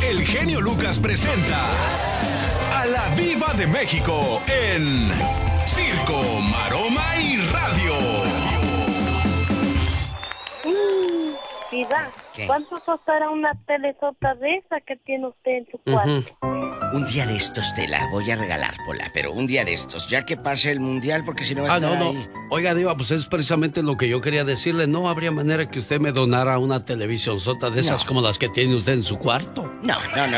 el genio Lucas presenta a la Diva de México en Circo, Maroma y Radio. Diva, ¿qué? ¿cuánto costará una telesota de esa que tiene usted en su cuarto? Un día de estos te la voy a regalar, Pola, pero un día de estos, ya que pase el mundial, porque si no va a estar ahí. Oiga, Diva, pues es precisamente lo que yo quería decirle. ¿No habría manera que usted me donara una televisión sota de esas como las que tiene usted en su cuarto? No.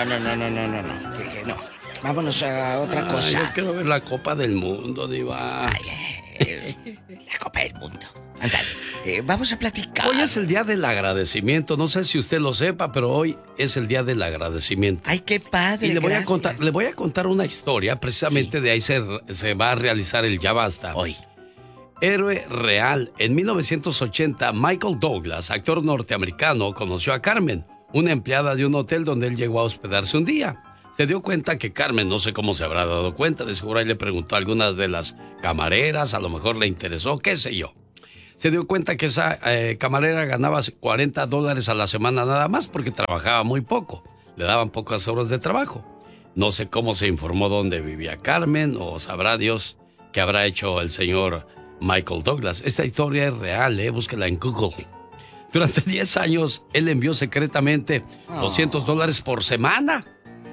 Que no. Vámonos a otra cosa. Yo quiero ver la Copa del Mundo, Diva. La Copa del Mundo. Ándale, vamos a platicar. Hoy es el día del agradecimiento. No sé si usted lo sepa, pero hoy es el día del agradecimiento. Ay, qué padre. Y le voy a contar una historia. Precisamente de ahí se va a realizar el Ya Basta. Hoy. Héroe real. En 1980, Michael Douglas, actor norteamericano, conoció a Carmen, una empleada de un hotel donde él llegó a hospedarse un día. Se dio cuenta que Carmen, no sé cómo se habrá dado cuenta, de seguro ahí le preguntó a algunas de las camareras, a lo mejor le interesó, qué sé yo. Se dio cuenta que esa camarera ganaba $40 a la semana nada más porque trabajaba muy poco. Le daban pocas horas de trabajo. No sé cómo se informó dónde vivía Carmen o sabrá Dios qué habrá hecho el señor Michael Douglas. Esta historia es real, búsquela en Google. Durante 10 años, él envió secretamente $200 por semana.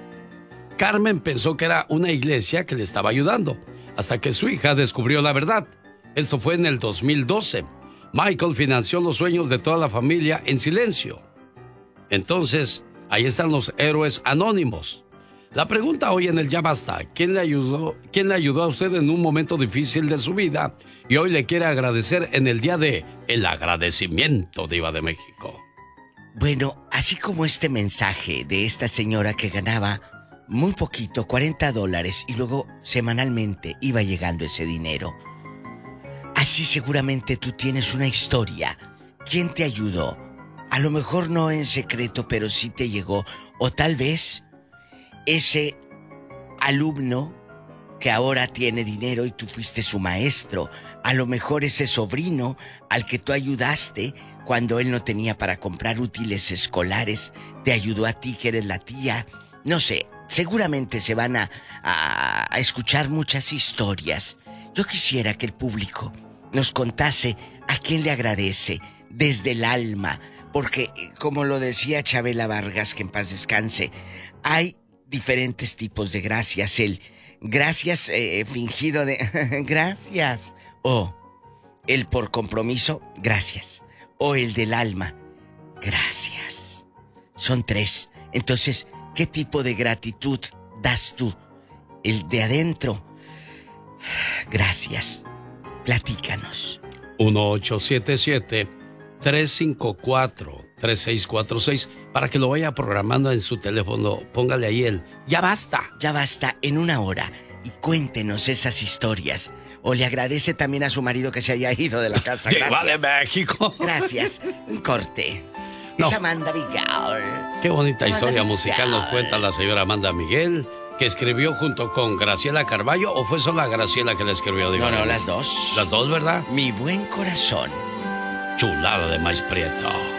Carmen pensó que era una iglesia que le estaba ayudando, hasta que su hija descubrió la verdad. Esto fue en el 2012. Michael financió los sueños de toda la familia en silencio. Entonces, ahí están los héroes anónimos. La pregunta hoy en el Ya Basta: ¿quién le ayudó a usted en un momento difícil de su vida y hoy le quiere agradecer en el día de el agradecimiento, Diva de México? Bueno, así como este mensaje de esta señora que ganaba muy poquito, $40, y luego semanalmente iba llegando ese dinero. Así seguramente tú tienes una historia. ¿Quién te ayudó? A lo mejor no en secreto, pero sí te llegó. O tal vez ese alumno que ahora tiene dinero y tú fuiste su maestro. A lo mejor ese sobrino al que tú ayudaste cuando él no tenía para comprar útiles escolares, te ayudó a ti que eres la tía. No sé, seguramente se van a escuchar muchas historias. Yo quisiera que el público nos contase a quién le agradece desde el alma, porque como lo decía Chabela Vargas, que en paz descanse, hay diferentes tipos de gracias. El gracias fingido de gracias, o el por compromiso, gracias, o el del alma, gracias. Son 3. Entonces, ¿qué tipo de gratitud das tú? El de adentro, gracias. Platícanos. 1877-354-3646 para que lo vaya programando en su teléfono. Póngale ahí el Ya Basta. Ya Basta en 1 hora y cuéntenos esas historias. O le agradece también a su marido que se haya ido de la casa. Gracias. De México. Gracias. Un corte. No. Es Amanda Miguel. Qué bonita historia Amanda musical nos cuenta la señora Amanda Miguel, que escribió junto con Graciela Carballo, ¿o fue solo Graciela que la escribió? Digo, No, las dos. Las dos, ¿verdad? Mi buen corazón. Chulada de maíz prieto.